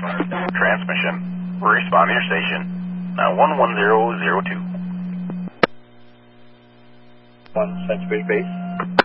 Transmission. Respond to your station. 11002. 1 Century Base.